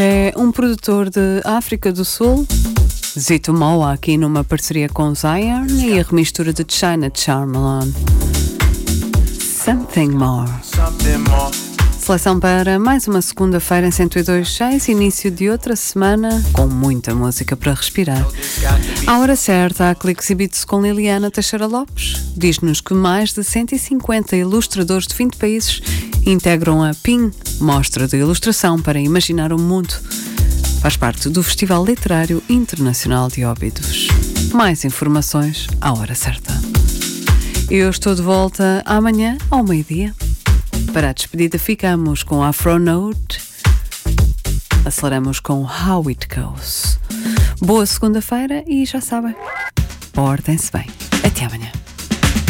É um produtor de África do Sul, Zito Moa, aqui numa parceria com Zion, e a remistura de China Charmalon. Something More. Seleção para mais uma segunda-feira em 102.6, início de outra semana com muita música para respirar. À hora certa, há Cliques e Beats com Liliana Teixeira Lopes. Diz-nos que mais de 150 ilustradores de 20 países integram a PIN, Mostra de Ilustração para Imaginar o Mundo. Faz parte do Festival Literário Internacional de Óbidos. Mais informações à hora certa. Eu estou de volta amanhã ao meio-dia. Para a despedida ficamos com Afronote. Aceleramos com How It Goes. Boa segunda-feira e já sabem, portem-se bem. Até amanhã.